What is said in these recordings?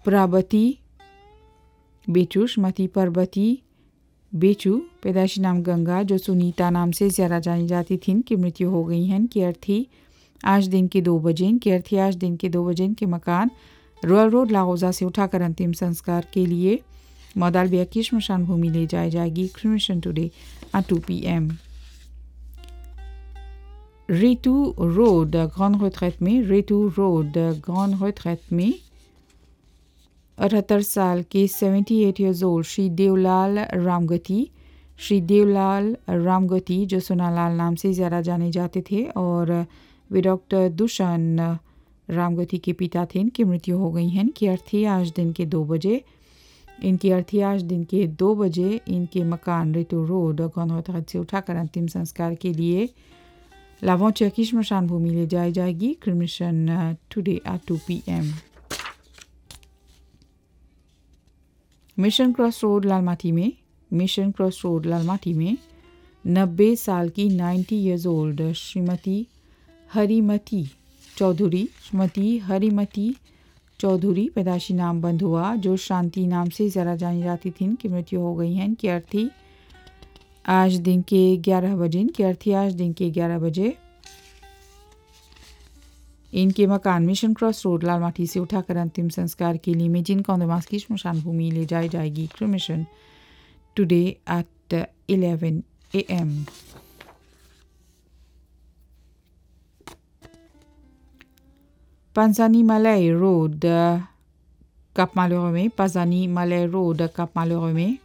प्रभावती बेचू, श्रीमती प्रभावती बेचू, पैदाइशी नाम गंगा, जो सुनीता नाम से ज़्यादा जानी जाती थीं, की मृत्यु हो गई हैं। इनकी अर्थी आज दिन के 2 बजे, इनकी अर्थी आज दिन के 2 बजे इनके मकान रॉयल रोड लाहौजा से उठाकर अंतिम संस्कार के लिए मौदालबिया की श्मशान भूमि ले जाई जाएगी। Cremation today at 2 p.m. रेतू road grand रिट्रैट में, रेतू रोड ग्रांड रिट्रैट में 78 साल के 78 years old श्री देवलाल रामगति, श्री देवलाल रामगति जो सोनालाल नाम से ज़्यादा जाने जाते थे और वे डॉक्टर दुष्यंत रामगति के पिता थे। इनकी मृत्यु हो गई है। इनकी अर्थी आज दिन के 2 बजे, इनकी अर्थी आज दिन के 2 बजे इनके मकान रेतू रोड ग्रांड से उठाकर अंतिम संस्कार के लिए लावोंचिया की श्मशान भूमि ले जाई जाएगी। Cremation today at 2 p.m. Mission cross road Lalmati में, मिशन क्रॉस रोड लालमाटी में 90 साल की 90 years old श्रीमती हरिमती चौधरी, श्रीमती हरिमती चौधरी, पैदाइशी नाम बंधुआ, जो शांति नाम से ज़्यादा जानी जाती थी, की मृत्यु हो गई है। इनकी अर्थी आज दिन के 11 बजे, इनकी अर्थी आज दिन के 11 बजे इनके मकान मिशन क्रॉस रोड लालमाटी से उठाकर अंतिम संस्कार के लिए मेजिन कौंदमास की श्मशान भूमि ले जाई जाएगी। Cremation today at 11 a.m. Panzani Malay Road Cap Malheureux में, Panzani Malay Road Cap Malheureux में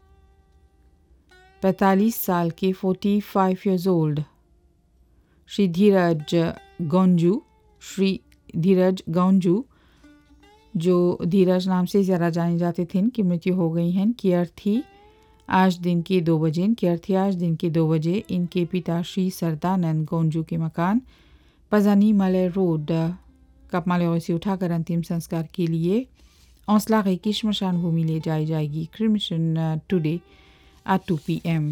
45 साल के 45 years old श्री धीरज गंजू, श्री धीरज गंजू जो धीरज नाम से ज़्यादा जाने जाते थे, इनकी मृत्यु हो गई है। इनकी अर्थी आज दिन के 2 बजे, इनकी अर्थी आज दिन के 2 बजे इनके पिता श्री सरदानंद गंजू के मकान पजानी मलय रोड कप मालेरो से उठाकर अंतिम संस्कार के लिए औसलागे की श्मशान भूमि ले जाई जाएगी। Cremation today at 2 p.m.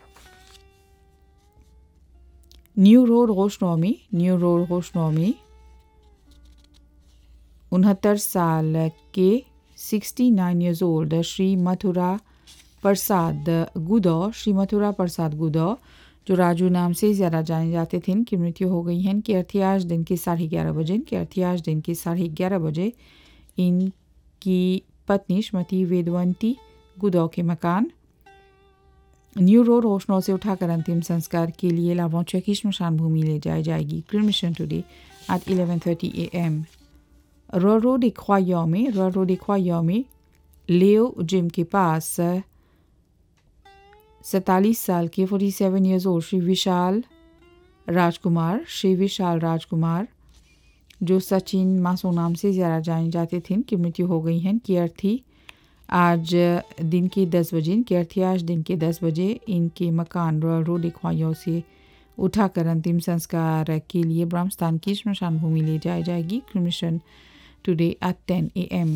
New road रोशनों में, न्यू रोड रोशनों में 69 साल के 69 years old श्री मथुरा प्रसाद गुदौ, श्री मथुरा प्रसाद गुदौ जो राजू नाम से ज़्यादा जाने जाते थे, इनकी मृत्यु हो गई है। इनकी अर्थी आज दिन के 11:30 बजे, इनकी अर्थी आज दिन के 11:30 बजे इनकी पत्नी श्रीमती वेदवंती गुदौ के मकान न्यू रोड रोशनों से उठाकर अंतिम संस्कार के लिए लावोंचिया की श्मशान भूमि ले जाई जाएगी। Cremation today at 11:30 a.m. Royal road इक्वायौ में, रॉयल रोड इक्वायौ में लियो जिम के पास 47 साल के 47 years old श्री विशाल राजकुमार, श्री विशाल राजकुमार जो सचिन मासो नाम से ज़्यादा जाने जाते थे, इनकी मृत्यु हो गई है। इनकी अर्थी आज दिन के 10 बजे, इनकी अर्थी आज दिन के 10 बजे इनके मकान रॉयल रोड इक्वायौ से उठाकर अंतिम संस्कार के लिए ब्रह्मस्थान की श्मशान भूमि ले जाई जाएगी। Cremation today at 10 a.m.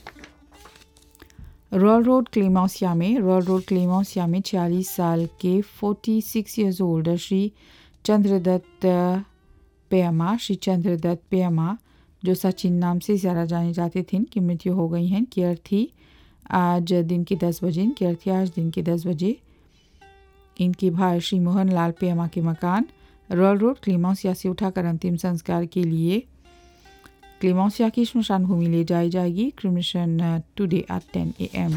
Royal road क्लेमौसिया में, रॉयल रोड क्लेमौसिया में 46 साल के 46 years old श्री चंद्रदत्त पेयमा, श्री चंद्रदत्त पेयमा जो सचिन नाम से ज़्यादा जाने जाते थे, इनकी मृत्यु हो गई है। इनकी अर्थी आज दिन के 10 बजे, इनकी अर्थी आज दिन के 10 बजे इनके भाई श्री मोहन लाल पेयमा के मकान रॉयल रोड क्लेमौसिया से उठाकर अंतिम संस्कार के लिए क्लेमौसिया की श्मशान भूमि ले जाई जाएगी। Cremation today at 10 a.m.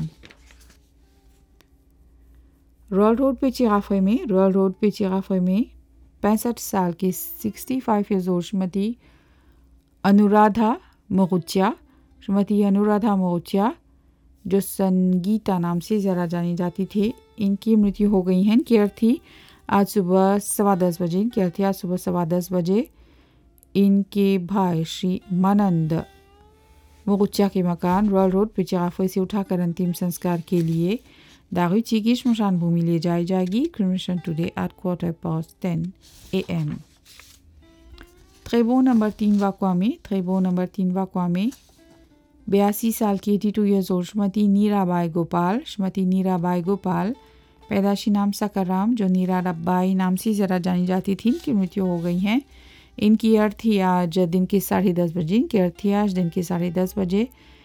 Royal road पे चिराफे में, रॉयल रोड पे चिराफे में 65 साल के 65 years old श्रीमती अनुराधा मोगुचिया, श्रीमती अनुराधा मोगुचिया जो संगीता नाम से ज़्यादा जानी जाती थी, इनकी मृत्यु हो गई है। इनकी अर्थी आज सुबह 10:15 बजे, इनकी अर्थी आज सुबह 10:15 बजे इनके भाई श्री मानंद मोगुचिया के मकान रॉयल रोड पिचाफे से उठाकर अंतिम संस्कार के लिए दागुची की श्मशान भूमि ले जाई जाएगी। Cremation today at 10:15 a.m. ट्रेबो number 3 वाकवा में, ट्रेबो नंबर 3 वाकवा में 82 साल की 82 years old श्रीमती नीराबाई गोपाल, श्रीमती नीराबाई गोपाल पैदाशी नाम सकाराम जो नीराबाई नाम से ज़रा जानी जाती थी, इनकी मृत्यु हो गई है। इनकी अर्थी आज दिन के 10:30 बजे, इनकी अर्थी आज दिन के 10:30 बजे